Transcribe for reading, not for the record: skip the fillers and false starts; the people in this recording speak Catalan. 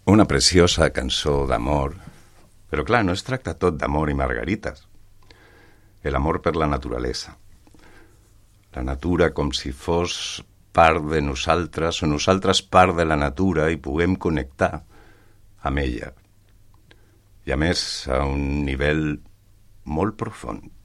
Una preciosa cançó d'amor, però clar, no es tracta tot d'amor i margarites. L'amor per la naturalesa. La natura com si fos part de nosaltres o nosaltres part de la natura i puguem connectar amb ella. I a més, a un nivell molt profund.